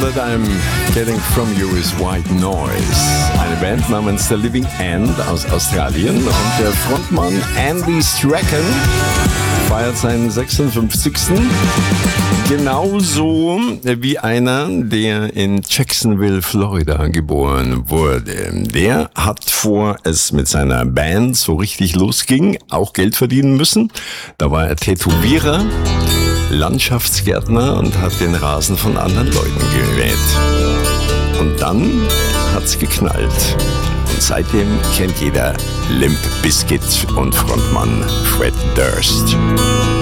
mit einem Getting From You Is White Noise. Eine Band namens The Living End aus Australien. Und der Frontmann Andy Strachan feiert seinen 56. Genauso wie einer, der in Jacksonville, Florida geboren wurde. Der hat, vor es mit seiner Band so richtig losging, auch Geld verdienen müssen. Da war er Tätowierer, Landschaftsgärtner und hat den Rasen von anderen Leuten gemäht. Und dann hat's geknallt. Und seitdem kennt jeder Limp Bizkit und Frontmann Fred Durst.